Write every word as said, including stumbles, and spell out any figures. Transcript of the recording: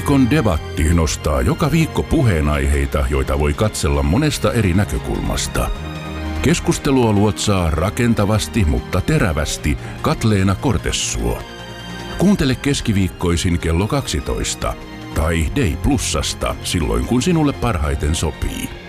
Keskiviikon debatti nostaa joka viikko puheenaiheita, joita voi katsella monesta eri näkökulmasta. Keskustelua luotsaa rakentavasti, mutta terävästi Katleena Kortessuo. Kuuntele keskiviikkoisin kello kaksitoista tai Day Plusasta silloin, kun sinulle parhaiten sopii.